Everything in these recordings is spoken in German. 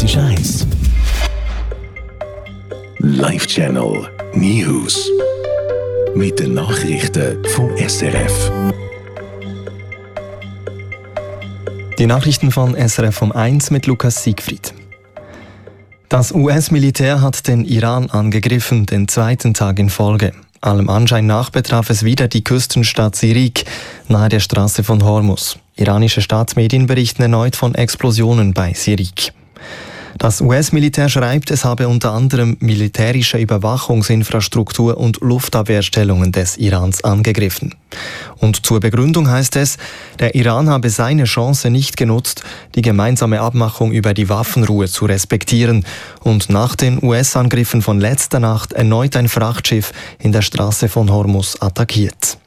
ist 1. Live Channel News. Mit den Nachrichten vom SRF. Die Nachrichten von SRF um 1 mit Lukas Siegfried. Das US-Militär hat den Iran angegriffen, den zweiten Tag in Folge. Allem Anschein nach betraf es wieder die Küstenstadt Sirik, nahe der Straße von Hormuz. Iranische Staatsmedien berichten erneut von Explosionen bei Sirik. Das US-Militär schreibt, es habe unter anderem militärische Überwachungsinfrastruktur und Luftabwehrstellungen des Irans angegriffen. Und zur Begründung heißt es, der Iran habe seine Chance nicht genutzt, die gemeinsame Abmachung über die Waffenruhe zu respektieren und nach den US-Angriffen von letzter Nacht erneut ein Frachtschiff in der Straße von Hormuz attackiert.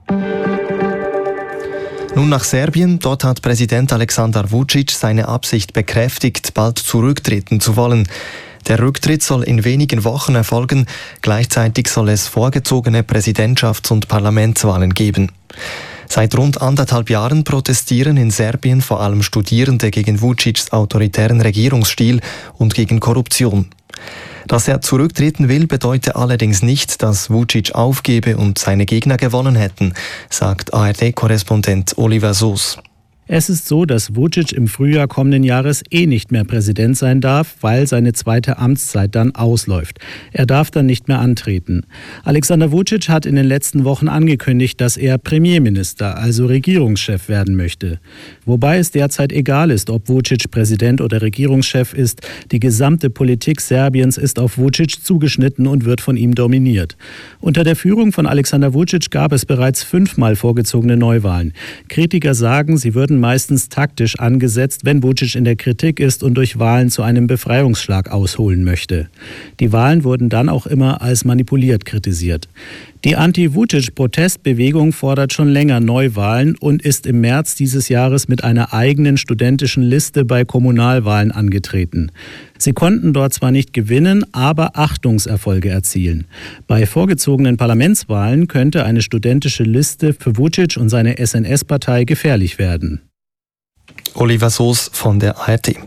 Nun nach Serbien. Dort hat Präsident Aleksandar Vučić seine Absicht bekräftigt, bald zurücktreten zu wollen. Der Rücktritt soll in wenigen Wochen erfolgen. Gleichzeitig soll es vorgezogene Präsidentschafts- und Parlamentswahlen geben. Seit rund 1,5 Jahren protestieren in Serbien vor allem Studierende gegen Vučićs autoritären Regierungsstil und gegen Korruption. Dass er zurücktreten will, bedeutet allerdings nicht, dass Vučić aufgebe und seine Gegner gewonnen hätten, sagt ARD-Korrespondent Oliver Soos. Es ist so, dass Vučić im Frühjahr kommenden Jahres nicht mehr Präsident sein darf, weil seine zweite Amtszeit dann ausläuft. Er darf dann nicht mehr antreten. Aleksandar Vučić hat in den letzten Wochen angekündigt, dass er Premierminister, also Regierungschef werden möchte. Wobei es derzeit egal ist, ob Vučić Präsident oder Regierungschef ist. Die gesamte Politik Serbiens ist auf Vučić zugeschnitten und wird von ihm dominiert. Unter der Führung von Aleksandar Vučić gab es bereits 5-mal vorgezogene Neuwahlen. Kritiker sagen, sie würden meistens taktisch angesetzt, wenn Vučić in der Kritik ist und durch Wahlen zu einem Befreiungsschlag ausholen möchte. Die Wahlen wurden dann auch immer als manipuliert kritisiert. Die Anti-Vučić-Protestbewegung fordert schon länger Neuwahlen und ist im März dieses Jahres mit einer eigenen studentischen Liste bei Kommunalwahlen angetreten. Sie konnten dort zwar nicht gewinnen, aber Achtungserfolge erzielen. Bei vorgezogenen Parlamentswahlen könnte eine studentische Liste für Vučić und seine SNS-Partei gefährlich werden. Oliver Soos von der ARD.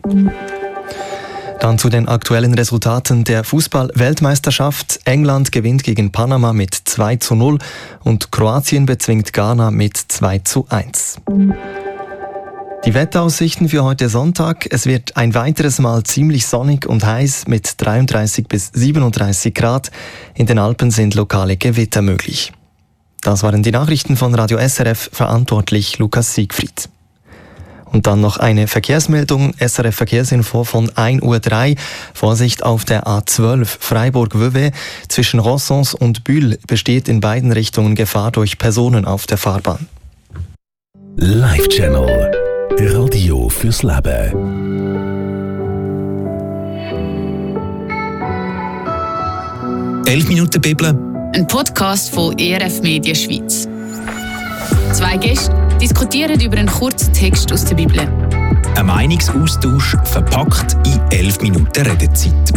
Dann zu den aktuellen Resultaten der Fußball-Weltmeisterschaft. England gewinnt gegen Panama mit 2:0 und Kroatien bezwingt Ghana mit 2:1. Die Wetteraussichten für heute Sonntag. Es wird ein weiteres Mal ziemlich sonnig und heiß mit 33 bis 37 Grad. In den Alpen sind lokale Gewitter möglich. Das waren die Nachrichten von Radio SRF, verantwortlich Lukas Siegfried. Und dann noch eine Verkehrsmeldung, SRF Verkehrsinfo von 1:03 Uhr. Vorsicht auf der A12 Freiburg-Vevey. Zwischen Rossons und Bühl besteht in beiden Richtungen Gefahr durch Personen auf der Fahrbahn. Live Channel. Radio fürs Leben. «11 Minuten Bibel». Ein Podcast von ERF Media Schweiz. 2 Gäste diskutieren über einen kurzen Text aus der Bibel. Ein Meinungsaustausch verpackt in 11 Minuten Redezeit.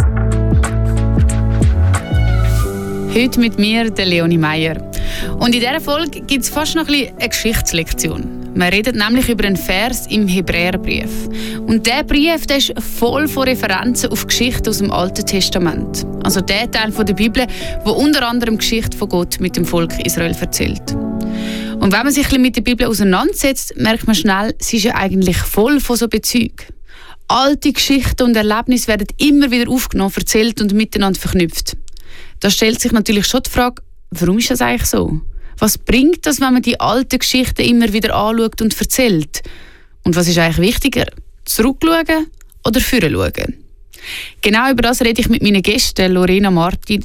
Heute mit mir, der Leonie Meyer. Und in dieser Folge gibt es fast noch eine Geschichtslektion. Wir reden nämlich über einen Vers im Hebräerbrief. Und dieser Brief der ist voll von Referenzen auf Geschichten aus dem Alten Testament. Also der Teil der Bibel, der unter anderem die Geschichte von Gott mit dem Volk Israel erzählt. Und wenn man sich ein bisschen mit der Bibel auseinandersetzt, merkt man schnell, sie ist ja eigentlich voll von so Bezügen. Alte Geschichten und Erlebnisse werden immer wieder aufgenommen, erzählt und miteinander verknüpft. Da stellt sich natürlich schon die Frage, warum ist das eigentlich so? Was bringt das, wenn man die alten Geschichten immer wieder anschaut und erzählt? Und was ist eigentlich wichtiger? Zurückschauen oder voranschauen? Genau über das rede ich mit meinen Gästen Lorena Marti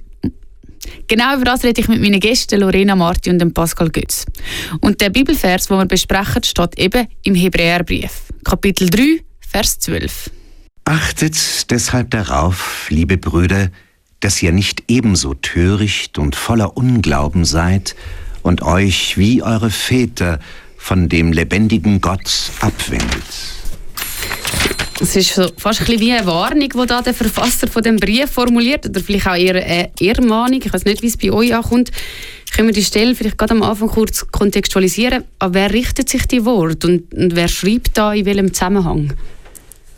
und dem Pascal Götz. Und der Bibelvers, den wir besprechen, steht eben im Hebräerbrief, Kapitel 3, Vers 12. Achtet deshalb darauf, liebe Brüder, dass ihr nicht ebenso töricht und voller Unglauben seid und euch wie eure Väter von dem lebendigen Gott abwendet. Es ist so fast ein bisschen wie eine Warnung, die da der Verfasser von dem Brief formuliert, oder vielleicht auch eher eine Ermahnung. Ich weiß nicht, wie es bei euch ankommt. Können wir die Stelle vielleicht gerade am Anfang kurz kontextualisieren? An wer richtet sich die Worte und wer schreibt da in welchem Zusammenhang?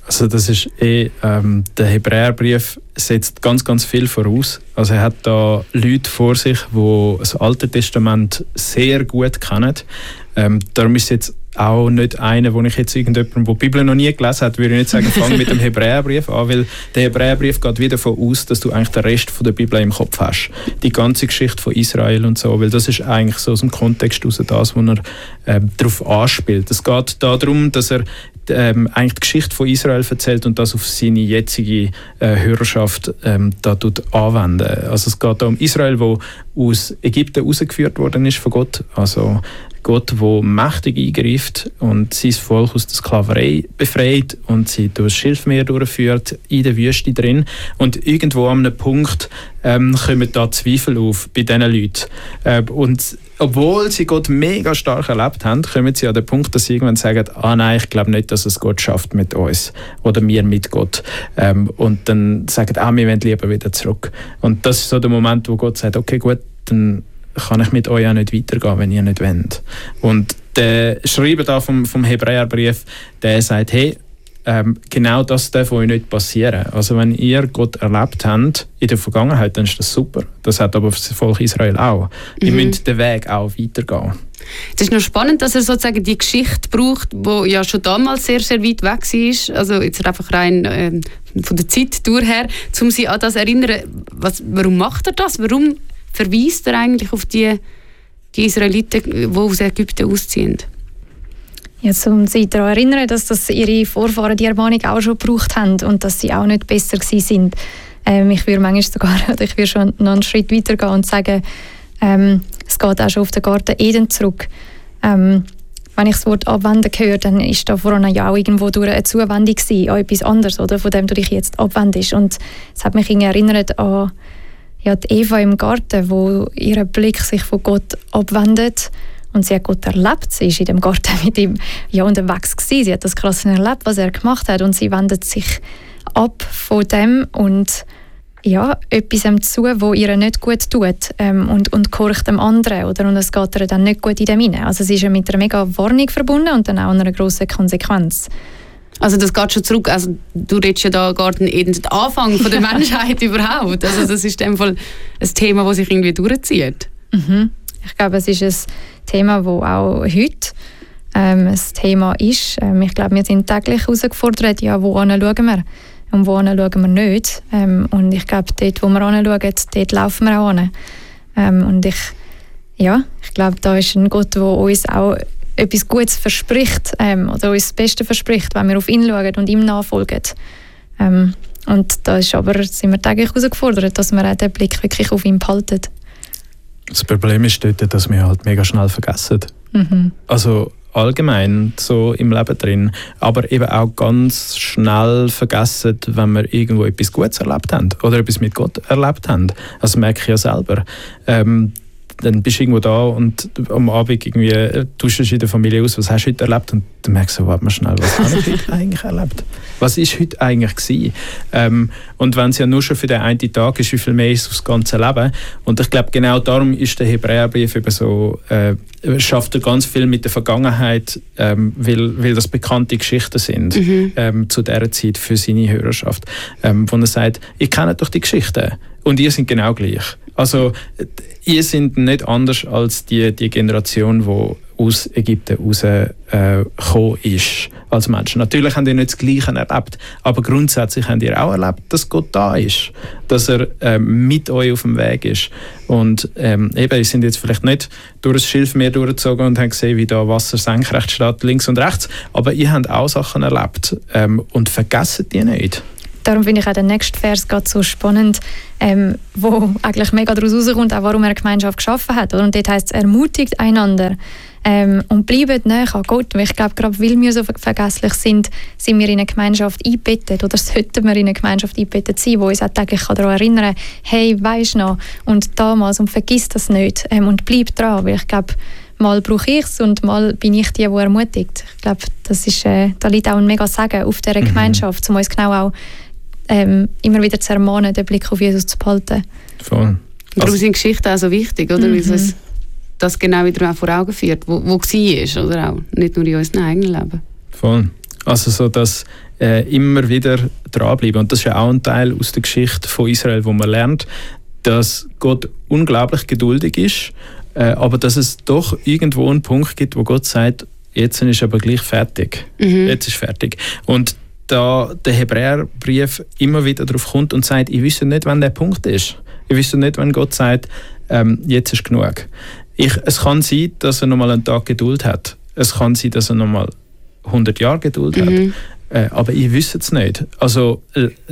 Also das ist der Hebräerbrief setzt ganz, ganz viel voraus. Also er hat da Leute vor sich, die das Alte Testament sehr gut kennen. Darum ist jetzt auch nicht einer, wo ich jetzt irgendjemanden, der die Bibel noch nie gelesen hat, würde ich nicht sagen, fang mit dem Hebräerbrief an, weil der Hebräerbrief geht wieder davon aus, dass du eigentlich den Rest von der Bibel im Kopf hast. Die ganze Geschichte von Israel und so, weil das ist eigentlich so aus dem Kontext heraus das, wo er darauf anspielt. Es geht darum, dass er eigentlich die Geschichte von Israel erzählt und das auf seine jetzige Hörerschaft da anwenden. Also es geht da um Israel, wo aus Ägypten rausgeführt worden ist von Gott. Also Gott, der mächtig eingreift und sein Volk aus der Sklaverei befreit und sie durch das Schilfmeer durchführt, in der Wüste drin. Und irgendwo an einem Punkt kommen da Zweifel auf bei diesen Leuten. Und obwohl sie Gott mega stark erlebt haben, kommen sie an den Punkt, dass sie irgendwann sagen, nein, ich glaube nicht, dass es Gott schafft mit uns oder wir mit Gott. Und dann sagen, wir wollen lieber wieder zurück. Und das ist so der Moment, wo Gott sagt, okay, gut, dann kann ich mit euch auch nicht weitergehen, wenn ihr nicht wollt. Und der Schreiber da vom Hebräerbrief, der sagt, hey, genau das darf euch nicht passieren. Also wenn ihr Gott erlebt habt in der Vergangenheit, dann ist das super. Das hat aber für das Volk Israel auch. Ihr müsst den Weg auch weitergehen. Es ist noch spannend, dass er sozusagen die Geschichte braucht, die ja schon damals sehr, sehr weit weg war. Also jetzt einfach rein von der Zeit durch her, um sie an das zu erinnern. Warum macht er das? Warum verweist er eigentlich auf die Israeliten, die aus Ägypten ausziehen? Ja, um sie daran zu erinnern, dass das ihre Vorfahren die Ermahnung auch schon gebraucht haben und dass sie auch nicht besser waren. Ich würde manchmal sogar, ich würde schon noch einen Schritt weiter gehen und sagen, es geht auch schon auf den Garten Eden zurück. Wenn ich das Wort abwenden höre, dann ist da vorhin ja auch irgendwo durch eine Zuwendung gewesen, an etwas anderes, oder, von dem du dich jetzt abwendest. Und es hat mich erinnert an die Eva im Garten, wo ihr Blick sich von Gott abwendet. Und sie hat Gott erlebt, sie war in dem Garten mit ihm unterwegs gewesen. Sie hat das krass erlebt, was er gemacht hat. Und sie wendet sich ab von dem und etwas zu, wo ihr nicht gut tut und gehorcht dem anderen. Oder? Und es geht ihr dann nicht gut in dem hinein. Also es ist ja mit einer mega Warnung verbunden und dann auch einer grossen Konsequenz. Also das geht schon zurück, also du redest ja da Garten Eden, den Anfang von der Menschheit überhaupt. Also das ist in dem Fall ein Thema, das sich irgendwie durchzieht. Mhm. Ich glaube, es ist ein Thema, das auch heute ein Thema ist. Ich glaube, wir sind täglich herausgefordert, wohin schauen wir und wohin schauen wir nicht. Und ich glaube, dort, wo wir hinschauen, dort laufen wir auch hin. Und ich glaube, da ist ein Gott, der uns auch etwas Gutes verspricht oder uns das Beste verspricht, wenn wir auf ihn schauen und ihm nachfolgen. Und da sind wir täglich herausgefordert, dass wir auch den Blick wirklich auf ihn behalten. Das Problem ist dort, dass wir halt mega schnell vergessen. Mhm. Also allgemein so im Leben drin, aber eben auch ganz schnell vergessen, wenn wir irgendwo etwas Gutes erlebt haben oder etwas mit Gott erlebt haben. Also merke ich ja selber. Dann bist du irgendwo da und am Abend irgendwie tauschst du in der Familie aus, was hast du heute erlebt? Und dann merkst du, warte mal schnell, was habe ich heute eigentlich erlebt? Was ist heute eigentlich gewesen? Und wenn es ja nur schon für den einen Tag ist, wie viel mehr ist aufs ganze Leben? Und ich glaube, genau darum ist der Hebräerbrief eben so, schafft er ganz viel mit der Vergangenheit, weil das bekannte Geschichten sind zu dieser Zeit für seine Hörerschaft. Wo er sagt, ich kenne doch die Geschichten und ihr seid genau gleich. Also ihr seid nicht anders als die Generation, die aus Ägypten rausgekommen ist als Menschen. Natürlich haben ihr nicht das Gleiche erlebt, aber grundsätzlich habt ihr auch erlebt, dass Gott da ist, dass er mit euch auf dem Weg ist. Und ihr seid jetzt vielleicht nicht durch das Schilfmeer durchgezogen und habt gesehen, wie da Wasser senkrecht steht, links und rechts, aber ihr habt auch Sachen erlebt und vergesst die nicht. Darum finde ich auch den nächsten Vers gerade so spannend, wo eigentlich mega daraus rauskommt, auch warum er eine Gemeinschaft geschaffen hat. Und dort heisst es, ermutigt einander und bleibt näher an Gott. Und ich glaube, gerade weil wir so vergesslich sind wir in eine Gemeinschaft eingebettet oder sollten wir in eine Gemeinschaft eingebettet sein, die uns auch täglich daran erinnern kann, hey, weisst noch, und damals, und vergiss das nicht und bleib dran, weil ich glaube, mal brauche ich es und mal bin ich die ermutigt. Ich glaube, das ist, da liegt auch ein mega Segen auf dieser Gemeinschaft, um uns genau auch immer wieder zu ermahnen, den Blick auf Jesus zu behalten. Voll. Darum sind Geschichten auch so wichtig, oder? Weil es das genau wieder auch vor Augen führt, wo war, oder auch nicht nur in unserem eigenen Leben. Voll. Also so, dass immer wieder dranbleiben. Und das ist ja auch ein Teil aus der Geschichte von Israel, wo man lernt, dass Gott unglaublich geduldig ist, aber dass es doch irgendwo einen Punkt gibt, wo Gott sagt, jetzt ist aber gleich fertig. Jetzt ist fertig. Und da der Hebräerbrief immer wieder darauf kommt und sagt, ich wüsste nicht, wann der Punkt ist. Ich wüsste nicht, wenn Gott sagt, jetzt ist genug. Es kann sein, dass er nochmal einen Tag Geduld hat. Es kann sein, dass er nochmal 100 Jahre Geduld hat. Aber ich wüsste es nicht. Also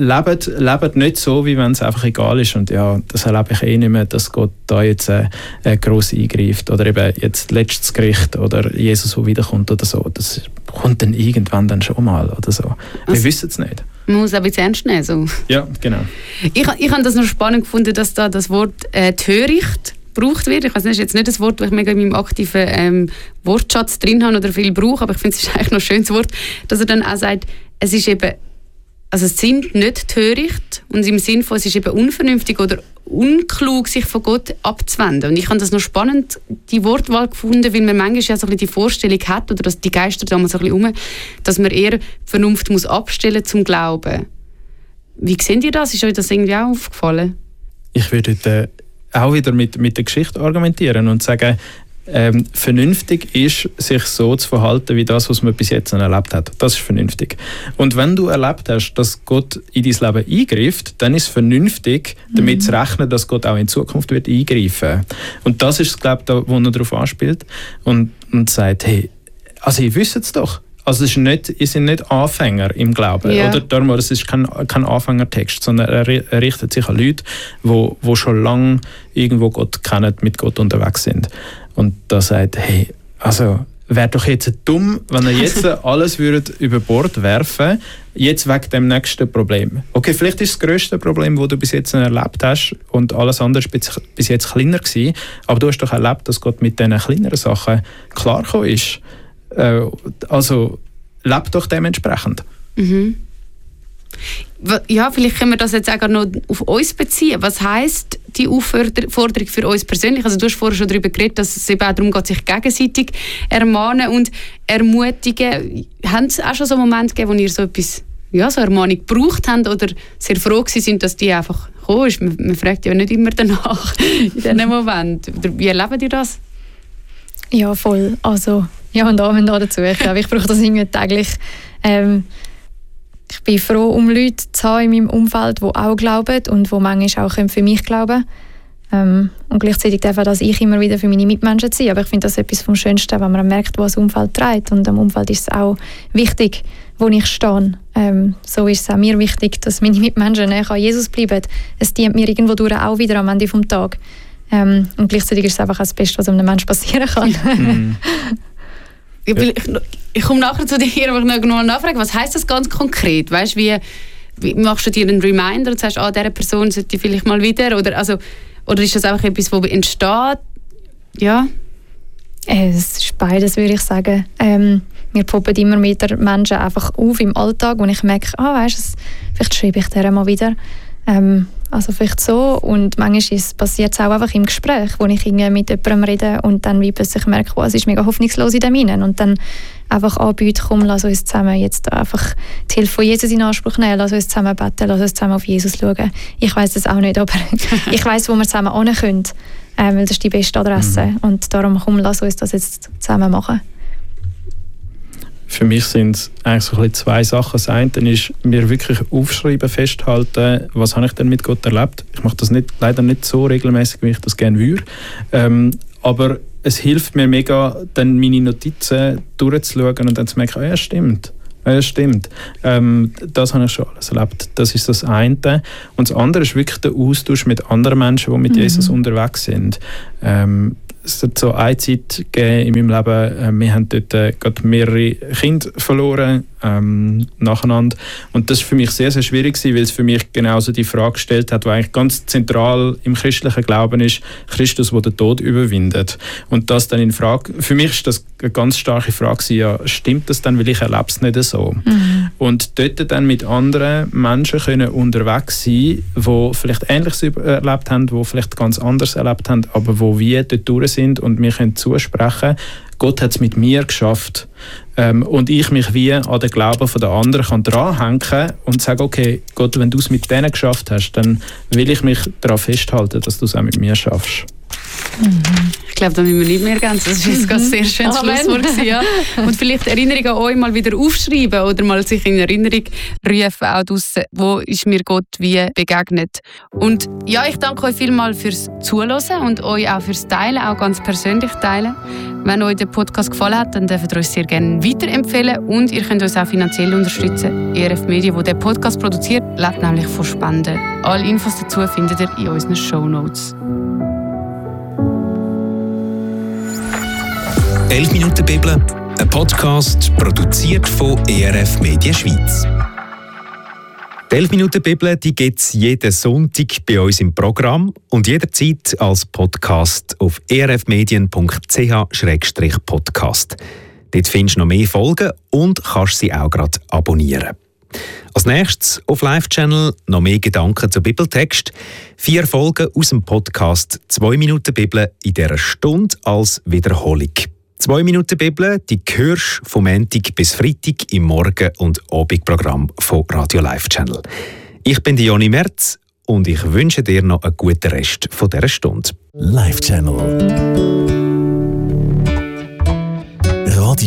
lebt nicht so, wie wenn es einfach egal ist. Und ja, das erlebe ich nicht mehr, dass Gott da jetzt gross eingreift. Oder eben jetzt letztes Gericht oder Jesus, der wiederkommt oder so. Das kommt dann irgendwann dann schon mal oder so. Wir wissen es nicht. Man muss ein bisschen ernst nehmen. So. Ja, genau. Ich habe das noch spannend gefunden, dass da das Wort «töricht» gebraucht wird. Ich weiß nicht, das ist jetzt nicht das Wort, das ich mega in meinem aktiven Wortschatz drin habe oder viel brauche, aber ich finde, es ist eigentlich noch ein schönes Wort, dass er dann auch sagt, es ist eben, also es sind nicht töricht und im Sinne von, es ist eben unvernünftig oder unklug, sich von Gott abzuwenden. Und ich habe das noch spannend, die Wortwahl gefunden, weil man manchmal ja so ein bisschen die Vorstellung hat, oder dass die Geister da mal so ein bisschen dass man eher Vernunft muss abstellen zum Glauben. Wie seht ihr das? Ist euch das irgendwie auch aufgefallen? Ich würde auch wieder mit der Geschichte argumentieren und sagen, vernünftig ist, sich so zu verhalten, wie das, was man bis jetzt erlebt hat. Das ist vernünftig. Und wenn du erlebt hast, dass Gott in dein Leben eingreift, dann ist es vernünftig, damit zu rechnen, dass Gott auch in Zukunft wird eingreifen. Und das ist, glaube ich, wo er darauf anspielt und sagt, hey, also ihr wisst es doch. Also es ist nicht, ihr seid nicht Anfänger im Glauben. Ja. Oder? Darum, es ist kein Anfängertext, sondern er richtet sich an Leute, die schon lange irgendwo Gott kennen, mit Gott unterwegs sind. Und da sagt, hey, also wäre doch jetzt dumm, wenn ihr jetzt alles würdet über Bord werfen, jetzt wegen dem nächsten Problem. Okay, vielleicht ist das grösste Problem, das du bis jetzt erlebt hast, und alles andere war bis jetzt kleiner gewesen, aber du hast doch erlebt, dass Gott mit diesen kleineren Sachen klargekommen ist. Also lebt doch dementsprechend. Ja, vielleicht können wir das jetzt auch noch auf uns beziehen. Was heisst die Aufforderung für uns persönlich? Also du hast vorher schon darüber geredet, dass es eben auch darum geht, sich gegenseitig ermahnen und ermutigen. Haben es auch schon so Momente gegeben, wo ihr so etwas, ja, so Ermahnung gebraucht habt oder sehr froh sind, dass die einfach gekommen ist? Man fragt ja nicht immer danach in diesem Moment. Wie erlebt ihr das? Ja, voll. Also, ja und Amen dazu. Ich glaube, ich brauche das irgendwie täglich. Ich bin froh, um Leute zu haben in meinem Umfeld, die auch glauben und die manchmal auch für mich glauben können. Und gleichzeitig darf auch, dass ich immer wieder für meine Mitmenschen sein. Aber ich finde das etwas vom Schönsten, wenn man merkt, was das Umfeld trägt. Und am Umfeld ist es auch wichtig, wo ich stehe. So ist es auch mir wichtig, dass meine Mitmenschen näher an Jesus bleiben. Es dient mir irgendwo durch auch wieder am Ende des Tages. Und gleichzeitig ist es einfach das Beste, was einem Menschen passieren kann. Ich komme nachher zu dir, aber ich noch mal nachfragen, was heisst das ganz konkret? Weißt, wie machst du dir einen Reminder und sagst, dieser Person sollte vielleicht mal wieder? Oder ist das einfach etwas, das entsteht? Ja? Es ist beides, würde ich sagen. Mir poppen immer wieder Menschen einfach auf im Alltag, wo ich merke, vielleicht schreibe ich der mal wieder. Also vielleicht so. Und manchmal passiert es auch einfach im Gespräch, wo ich mit jemandem rede und dann wie plötzlich merke, es ist mega hoffnungslos in dem Innen. Und dann einfach anbieten, komm, lass uns zusammen jetzt einfach die Hilfe von Jesus in Anspruch nehmen, lass uns zusammen beten, lass uns zusammen auf Jesus schauen. Ich weiss das auch nicht, aber ich weiss, wo wir zusammen hin können, weil das ist die beste Adresse. Und darum, komm, lass uns das jetzt zusammen machen. Für mich sind es eigentlich so ein bisschen zwei Sachen. Das eine ist, mir wirklich aufschreiben, festhalten, was habe ich denn mit Gott erlebt. Ich mache das leider nicht so regelmäßig, wie ich das gerne würde. Aber es hilft mir mega, dann meine Notizen durchzuschauen und dann zu merken, ja, stimmt. Ja, stimmt. Das habe ich schon alles erlebt. Das ist das eine. Und das andere ist wirklich der Austausch mit anderen Menschen, die mit Jesus unterwegs sind. Es hat so eine Zeit gegeben in meinem Leben, wir haben dort gerade mehrere Kinder verloren, nacheinander. Und das war für mich sehr, sehr schwierig, weil es für mich genauso die Frage gestellt hat, die eigentlich ganz zentral im christlichen Glauben ist, Christus, der den Tod überwindet. Und das dann in Frage, für mich ist das eine ganz starke Frage, ja, stimmt das dann, weil ich erlebe es nicht so. Und dort dann mit anderen Menschen können unterwegs sein, die vielleicht Ähnliches erlebt haben, die vielleicht ganz anders erlebt haben, aber wo wir dort durch sind und wir können zusprechen, Gott hat es mit mir geschafft. Und ich mich wie an den Glauben der anderen kann dranhängen und sage, okay, Gott, wenn du es mit denen geschafft hast, dann will ich mich daran festhalten, dass du es auch mit mir schaffst. Ich glaube, da müssen wir nicht mehr ergänzen. Das war jetzt ein sehr schönes Schlusswort. Ja. Und vielleicht Erinnerungen an euch mal wieder aufschreiben oder mal sich in Erinnerung rufen, auch draussen, wo ist mir Gott wie begegnet. Und ja, ich danke euch vielmals fürs Zuhören und euch auch fürs Teilen, auch ganz persönlich teilen. Wenn euch der Podcast gefallen hat, dann dürft ihr uns sehr gerne weiterempfehlen und ihr könnt uns auch finanziell unterstützen. ERF Media, wo der Podcast produziert, lebt nämlich von Spenden. Alle Infos dazu findet ihr in unseren Shownotes. 11 Minuten Bibel, ein Podcast produziert von ERF Media Schweiz. Die 11 Minuten Bibel gibt es jeden Sonntag bei uns im Programm und jederzeit als Podcast auf erfmedien.ch/podcast. Dort findest du noch mehr Folgen und kannst sie auch gerade abonnieren. Als nächstes auf Live-Channel noch mehr Gedanken zum Bibeltext. 4 Folgen aus dem Podcast 2 Minuten Bibel in dieser Stunde als Wiederholung. 2 Minuten Bibel, die hörst du vom Montag bis Freitag im Morgen- und Abendprogramm von Radio Live Channel. Ich bin Joni Merz und ich wünsche dir noch einen guten Rest von dieser Stunde. Live Channel.